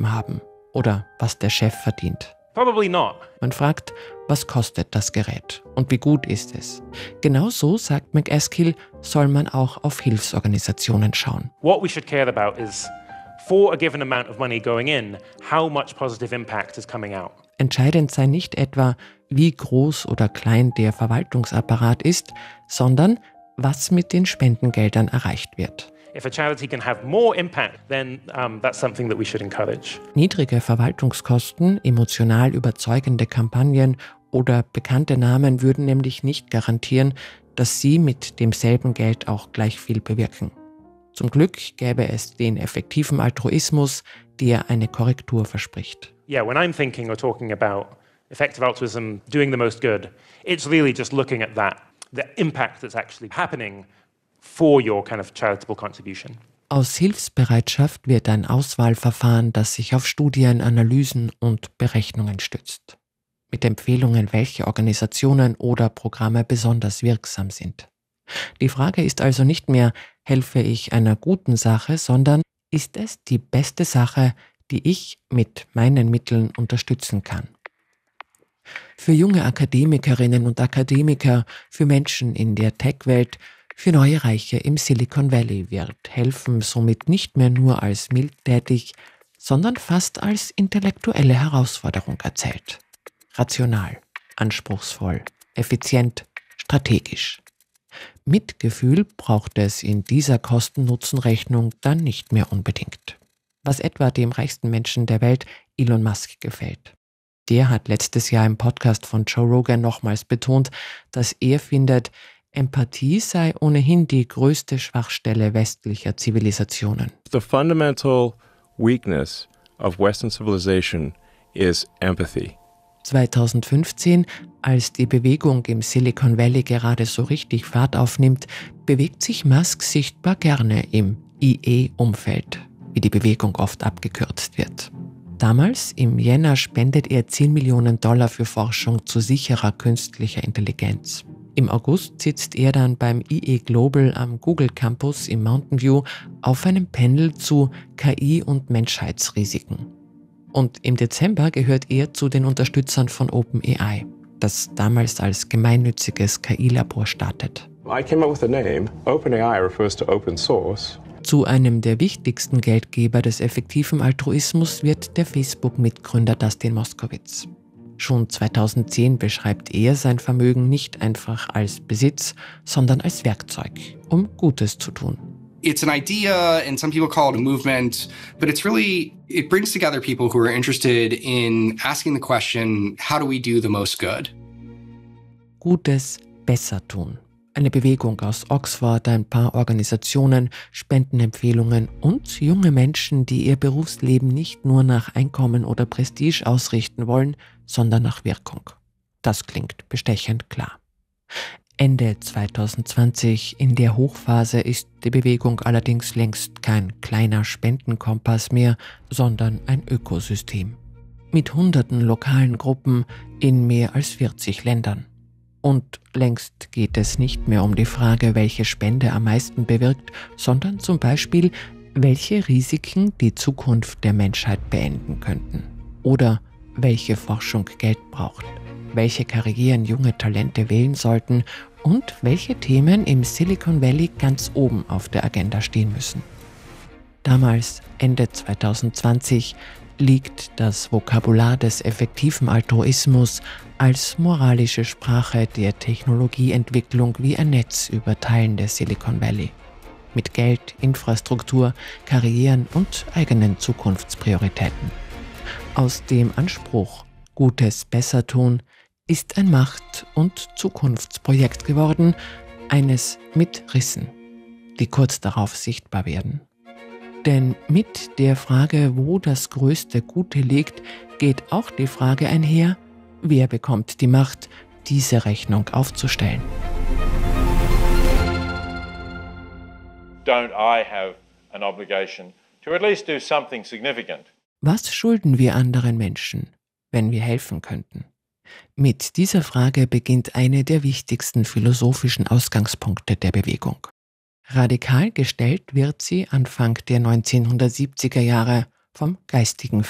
ausgegeben haben oder was der Chef verdient. Probably not. Man fragt, was kostet das Gerät und wie gut ist es? Genauso, sagt MacAskill, soll man auch auf Hilfsorganisationen schauen. What we should care about is, for a given amount of money going in, how much positive impact is coming out. Entscheidend sei nicht etwa, wie groß oder klein der Verwaltungsapparat ist, sondern was mit den Spendengeldern erreicht wird. If a charity can have more impact, then that's something that we should encourage. Niedrige Verwaltungskosten, emotional überzeugende Kampagnen oder bekannte Namen würden nämlich nicht garantieren, dass sie mit demselben Geld auch gleich viel bewirken. Zum Glück gäbe es den effektiven Altruismus, der eine Korrektur verspricht. Yeah, when I'm thinking or talking about effective altruism, doing the most good, it's really just looking at that, the impact that's actually happening for your kind of charitable contribution. Aus Hilfsbereitschaft wird ein Auswahlverfahren, das sich auf Studien, Analysen und Berechnungen stützt. Mit Empfehlungen, welche Organisationen oder Programme besonders wirksam sind. Die Frage ist also nicht mehr, helfe ich einer guten Sache, sondern ist es die beste Sache, die ich mit meinen Mitteln unterstützen kann. Für junge Akademikerinnen und Akademiker, für Menschen in der Tech-Welt, für neue Reiche im Silicon Valley wird Helfen somit nicht mehr nur als mildtätig, sondern fast als intellektuelle Herausforderung erzählt. Rational, anspruchsvoll, effizient, strategisch. Mitgefühl braucht es in dieser Kosten-Nutzen-Rechnung dann nicht mehr unbedingt. Was etwa dem reichsten Menschen der Welt, Elon Musk, gefällt. Der hat letztes Jahr im Podcast von Joe Rogan nochmals betont, dass er findet, Empathie sei ohnehin die größte Schwachstelle westlicher Zivilisationen. The fundamental weakness of Western civilization is empathy. 2015, als die Bewegung im Silicon Valley gerade so richtig Fahrt aufnimmt, bewegt sich Musk sichtbar gerne im IE-Umfeld, wie die Bewegung oft abgekürzt wird. Damals, im Jänner, spendet er $10 Millionen für Forschung zu sicherer künstlicher Intelligenz. Im August sitzt er dann beim IE Global am Google Campus im Mountain View auf einem Panel zu KI und Menschheitsrisiken. Und im Dezember gehört er zu den Unterstützern von OpenAI, das damals als gemeinnütziges KI-Labor startet. I came up with the name. OpenAI refers to open source. Zu einem der wichtigsten Geldgeber des effektiven Altruismus wird der Facebook-Mitgründer Dustin Moskovitz. Schon 2010 beschreibt er sein Vermögen nicht einfach als Besitz, sondern als Werkzeug, um Gutes zu tun. It's an idea and some people call it a movement, but it brings together people who are interested in asking the question, how do we do the most good? Gutes besser tun. Eine Bewegung aus Oxford, ein paar Organisationen, Spendenempfehlungen und junge Menschen, die ihr Berufsleben nicht nur nach Einkommen oder Prestige ausrichten wollen, sondern nach Wirkung. Das klingt bestechend klar. Ende 2020, in der Hochphase, ist die Bewegung allerdings längst kein kleiner Spendenkompass mehr, sondern ein Ökosystem. Mit hunderten lokalen Gruppen in mehr als 40 Ländern. Und längst geht es nicht mehr um die Frage, welche Spende am meisten bewirkt, sondern zum Beispiel, welche Risiken die Zukunft der Menschheit beenden könnten. Oder welche Forschung Geld braucht, welche Karrieren junge Talente wählen sollten und welche Themen im Silicon Valley ganz oben auf der Agenda stehen müssen. Damals, Ende 2020, liegt das Vokabular des effektiven Altruismus als moralische Sprache der Technologieentwicklung wie ein Netz über Teilen des Silicon Valley. Mit Geld, Infrastruktur, Karrieren und eigenen Zukunftsprioritäten. Aus dem Anspruch, Gutes besser tun, ist ein Macht- und Zukunftsprojekt geworden, eines mit Rissen, die kurz darauf sichtbar werden. Denn mit der Frage, wo das größte Gute liegt, geht auch die Frage einher, wer bekommt die Macht, diese Rechnung aufzustellen. Don't I have an obligation to at least do something significant? Was schulden wir anderen Menschen, wenn wir helfen könnten? Mit dieser Frage beginnt eine der wichtigsten philosophischen Ausgangspunkte der Bewegung. Radikal gestellt wird sie Anfang der 1970er Jahre vom geistigen